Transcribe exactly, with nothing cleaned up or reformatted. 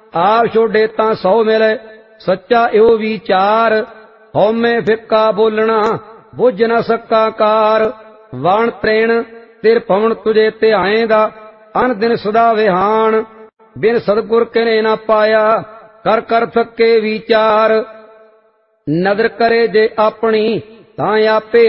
आप छोड़े तां सौ मिले सच्चा इहो विचार। हौमे फिक्का बोलना बुझ न सक्का कार। वाण प्रेण तिर पवन तुझे ध्याएंदा अन दिन सदा विहान। बिन सतगुर किने न पाया कर कर थके विचार। नदर करे जे अपनी तां आपे